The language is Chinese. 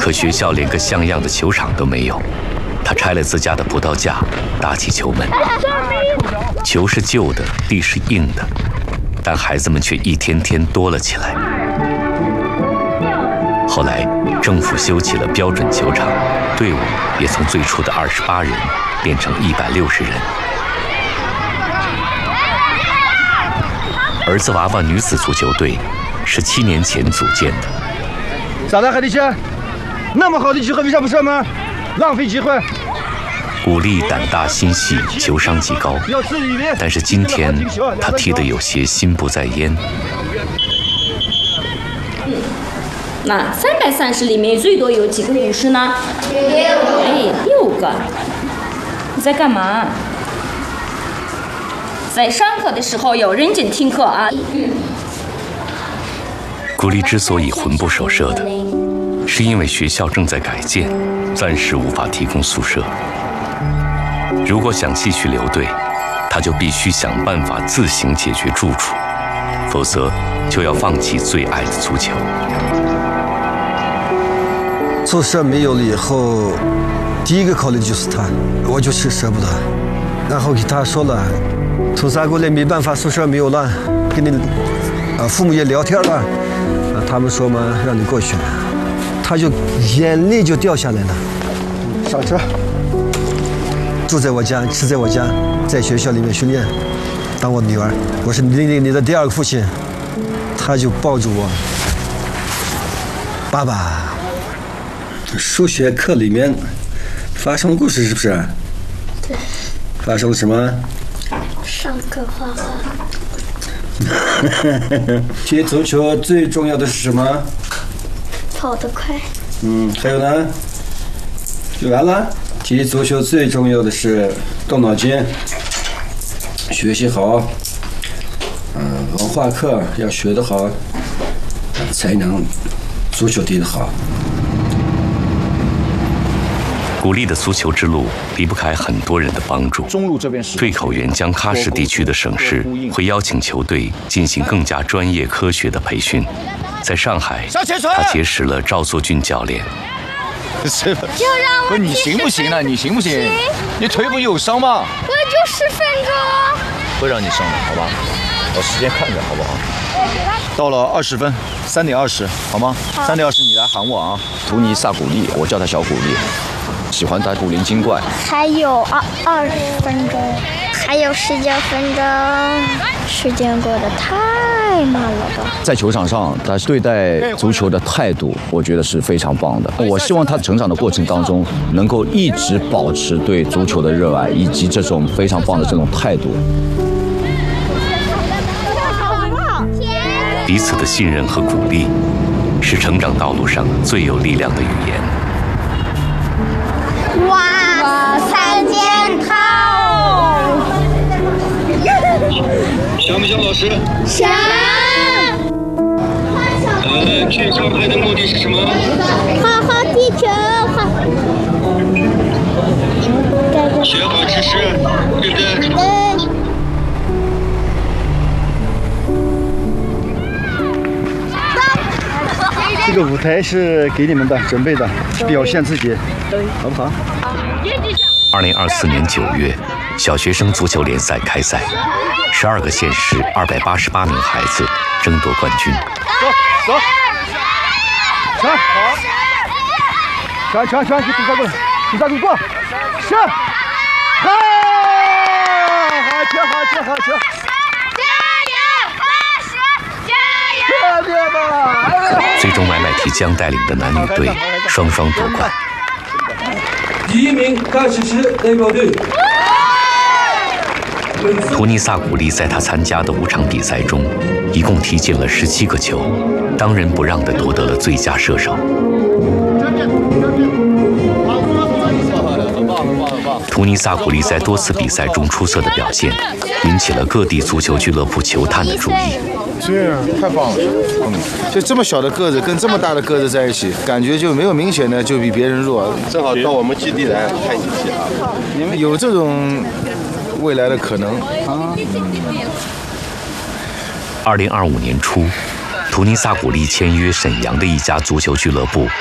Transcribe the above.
可学校连个像样的球场都没有。他拆了自家的葡萄架，搭起球门。球是旧的，地是硬的，但孩子们却一天天多了起来。后来，政府修起了标准球场，队伍也从最初的28人变成160人。儿子娃娃女子足球队是7年前组建的。 咋的，海迪轩？那么好的机会为啥不上呢？浪费机会。 古力胆大心细，球商极高，但是今天他踢得有些心不在焉。 那330里面最多有几个武士呢？6个。你在干嘛？在上课的时候要认真听课啊。 古力之所以魂不守舍的，是因为学校正在改建，暂时无法提供宿舍。如果想继续留队，他就必须想办法自行解决住处，否则就要放弃最爱的足球。 宿舍没有了以后，第一个考虑的就是他，我就是舍不得。然后给他说了，从3过来没办法，宿舍没有了，跟你父母也聊天了，他们说嘛让你过去，他就眼泪就掉下来了。上车。住在我家，吃在我家，在学校里面训练，当我女儿。我是你的第2个父亲。他就抱住我，爸爸。数学课里面发生故事是不是？ 对。 发生了什么？ 上课画画。 踢足球最重要的是什么？ 跑得快。 还有呢？就完了。踢足球最重要的是动脑筋，学习好，文化课要学得好，才能足球踢得好。 古力的足球之路离不开很多人的帮助。 中路这边是对口沿江喀什地区的省市会邀请球队进行更加专业科学的培训。在上海，他结识了赵作俊教练。 就让我不是你行不行呢？你行不行？ 行， 你腿不有伤吗？ 我就10分钟。 会让你上的，好吧？我时间看着，好不好？到了20分，3:20，好吗？3:20你来喊我啊！图尼萨古力，我叫他小古力，喜欢他古灵精怪。 还有20分钟，还有19分钟，时间过得太慢了吧？ 在球场上，他对待足球的态度，我觉得是非常棒的。我希望他成长的过程当中，能够一直保持对足球的热爱，以及这种非常棒的这种态度。 彼此的信任和鼓励，是成长道路上最有力量的语言。 哇，3件套！ 想不想老师？ 想。 去上海的目的是什么？ 好好踢球， 学好知识，对不对？ 这个舞台是给你们的，准备的，表现自己，好不好 ？2024年9月，小学生足球联赛开赛，12个县市288名孩子争夺冠军。 走，传，给比赛过来，比赛过，上，好球！ 最终，买买提江带领的男女队双双夺冠。 第1名喀什市代表队。 图尼萨古力在他参加的5场比赛中，一共踢进了17个球，当仁不让地夺得了最佳射手。图尼萨古力在多次比赛中出色的表现，引起了各地足球俱乐部球探的注意。 对啊，太棒了！就这么小的个子跟这么大的个子在一起，感觉就没有明显的就比别人弱。 正好到我们基地来看你踢啊！ 你们有这种未来的可能啊 ！2025年初，图尼萨古力签约沈阳的一家足球俱乐部